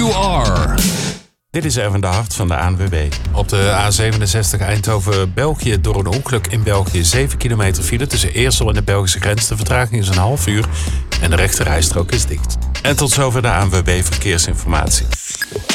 You Are. Dit is Erwin de Hart van de ANWB. Op de A67 Eindhoven-België door een ongeluk in België 7 kilometer file tussen Eersel en de Belgische grens. De vertraging is een half uur en de rechterrijstrook is dicht. En tot zover de ANWB Verkeersinformatie.